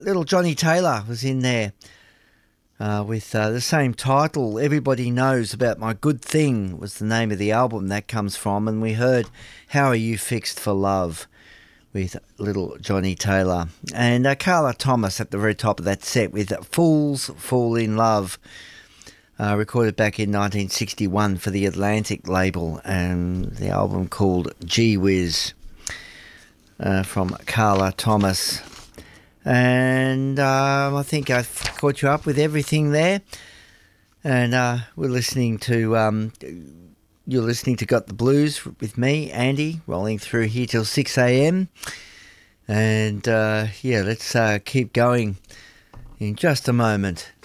little Johnny Taylor was in there with the same title. Everybody Knows About My Good Thing was the name of the album that comes from. And we heard How Are You Fixed for Love with little Johnny Taylor. And Carla Thomas at the very top of that set with Fools Fall in Love, recorded back in 1961 for the Atlantic label, and the album called Gee Whiz, from Carla Thomas. And I think I've caught you up with everything there. And we're listening to, you're listening to Got the Blues with me, Andy, rolling through here till 6 a.m. And let's keep going in just a moment.